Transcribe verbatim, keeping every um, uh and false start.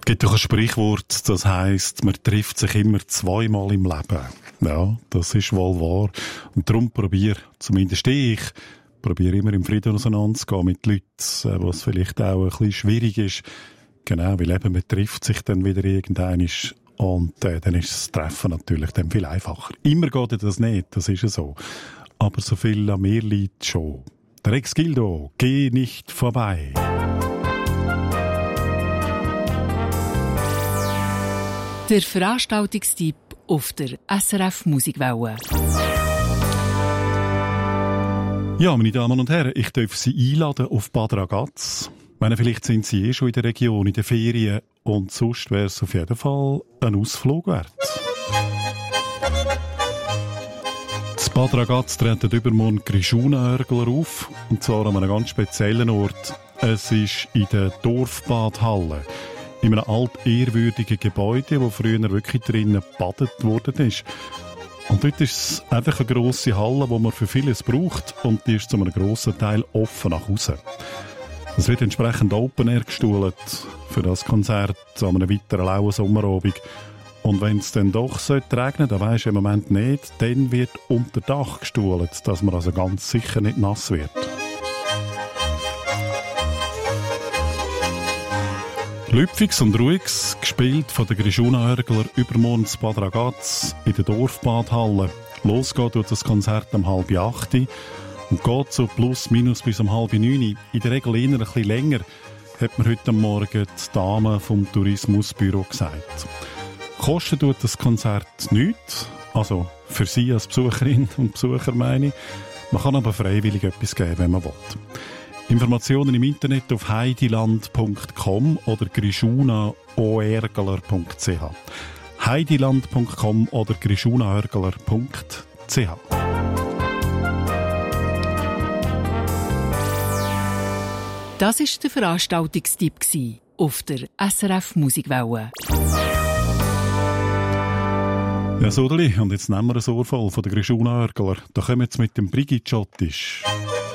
gibt doch ein Sprichwort, das heisst, man trifft sich immer zweimal im Leben. Ja, das ist wohl wahr. Und darum probiere, zumindest ich, probiere immer im Frieden auseinanderzugehen mit Leuten, was vielleicht auch ein bisschen schwierig ist. Genau, weil eben man trifft sich dann wieder irgendwann und äh, dann ist das Treffen natürlich dann viel einfacher. Immer geht das nicht, das ist ja so. Aber so viel an mir liegt schon. Der Rex Gildo, geh nicht vorbei. Der Veranstaltungstipp auf der S R F Musikwelle. Ja, meine Damen und Herren, ich darf Sie einladen auf Bad Ragaz. Ich meine, vielleicht sind Sie eh schon in der Region, in den Ferien, und sonst wäre es auf jeden Fall ein Ausflug wert. Das Bad Ragaz treten übermorgen Grischunenhörgler auf, und zwar an einem ganz speziellen Ort. Es ist in der Dorfbadhalle. In einem altehrwürdigen Gebäude, wo früher wirklich drinnen gebadet worden ist. Und dort ist es einfach eine grosse Halle, die man für vieles braucht, und die ist zu einem grossen Teil offen nach außen. Es wird entsprechend Open Air gestuhlt für das Konzert an einem weiteren lauen Sommerabend. Und wenn es dann doch regnen sollte, dann weisst du im Moment nicht, dann wird unter Dach gestuhlt, dass man also ganz sicher nicht nass wird. Lüpfiges und Ruhiges, gespielt von den Grischunenhörgler übermorgen in Bad Ragaz in der Dorfbadhalle. Losgeht durch das Konzert um halb acht und geht so plus minus bis um halb neun. In der Regel eher ein bisschen länger, hat mir heute Morgen die Dame vom Tourismusbüro gesagt. Kostet tut das Konzert nichts, also für Sie als Besucherin und Besucher meine ich. Man kann aber freiwillig etwas geben, wenn man will. Informationen im Internet auf heidiland punkt com oder grischunahörgler punkt c h. heidiland punkt com oder grischunahörgler punkt c h. Das war der Veranstaltungstipp auf der S R F Musikwelle. Ja, Sodeli, und jetzt nehmen wir ein Ohr voll von der Grischunenhörgler. Da kommen wir jetzt mit dem Brigitte Schottisch.